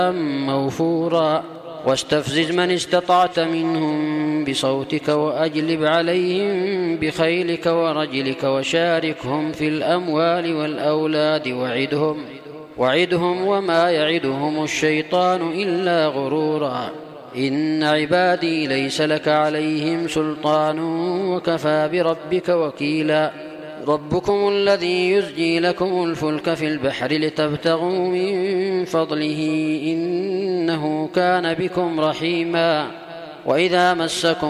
موفورا واستفزز من استطعت منهم بصوتك وأجلب عليهم بخيلك ورجلك وشاركهم في الأموال والأولاد وعدهم وما يعدهم الشيطان إلا غرورا إن عبادي ليس لك عليهم سلطان وكفى بربك وكيلا ربكم الذي يزجي لكم الفلك في البحر لتبتغوا من فضله إنه كان بكم رحيما وإذا مسكم